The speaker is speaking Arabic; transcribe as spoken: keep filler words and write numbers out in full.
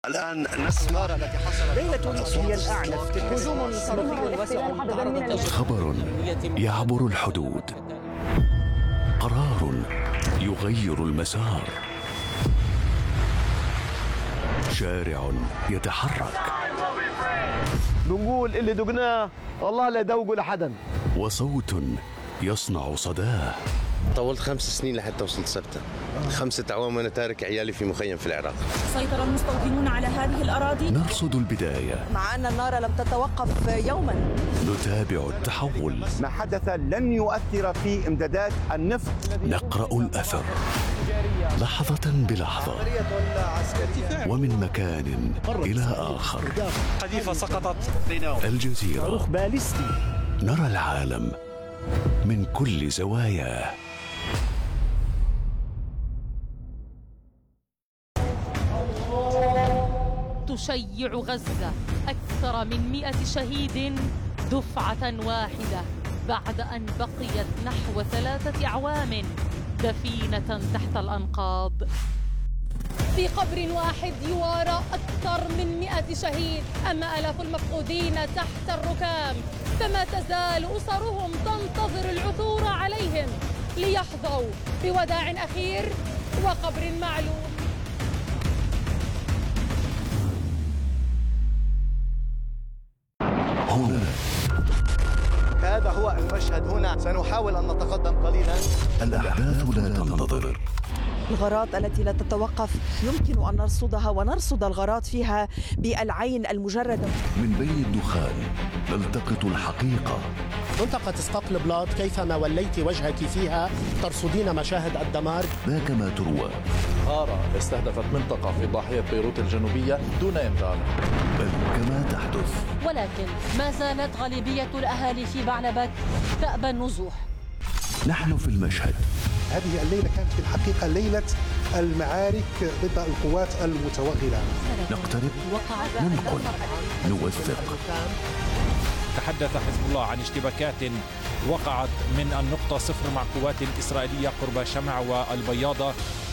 الآن نسمع التي حصلت ليلة هي الأعنف، هجوم صاروخي واسع. خبر يعبر الحدود، قرار يغير المسار، شارع يتحرك، بنقول اللي دقناه والله لا يدوقوا لحدا، وصوت يصنع صداه. طولت خمس سنين لحتى وصلت سبتة. خمسة أعوام وأنا تارك عيالي في مخيم في العراق. سيطر المستوطنون على هذه الأراضي. نرصد البداية مع أن النار لم تتوقف يوما. نتابع التحول. ما حدث لن يؤثر في امدادات النفط. نقرأ الأثر لحظة بلحظة، ومن مكان إلى آخر. قذيفة سقطت. الجزيرة، صاروخ باليستي. نرى العالم من كل زواياه. تشيع غزة أكثر من مئة شهيد دفعة واحدة بعد أن بقيت نحو ثلاثة أعوام دفينة تحت الأنقاض. في قبر واحد يوارى أكثر من مئة شهيد، أما آلاف المفقودين تحت الركام، فما تزال أسرهم تنتظر العثور عليهم ليحظوا بوداع أخير وقبر معلوم. هنا هذا هو المشهد. هنا سنحاول أن نتقدم قليلا. الأحداث لا تنتظر. الغارات التي لا تتوقف يمكن أن نرصدها ونرصد الغارات فيها بالعين المجردة. من بين الدخان نلتقط الحقيقة. منطقة اسقاط البلاط كيفما وليت وجهك فيها ترصدين مشاهد الدمار. ذاك ما تروى. غارة استهدفت منطقة في ضاحية بيروت الجنوبية دون إنذار. بل كما تحدث. ولكن ما زالت غالبية الأهالي في بعلبك تأبى النزوح. نحن في المشهد. هذه الليلة كانت في الحقيقة ليلة المعارك ضد القوات المتوغلة. نقترب، ننقل، نوثق. تحدث حزب الله عن اشتباكات وقعت من النقطة صفر مع قوات إسرائيلية قرب شمع والبياضة